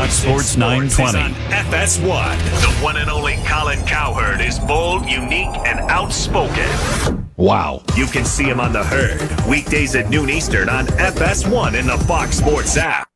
Fox Sports 920. On FS1. The one and only Colin Cowherd is bold, unique, and outspoken. Wow. You can see him on The Herd, weekdays at noon Eastern on FS1 in the Fox Sports app.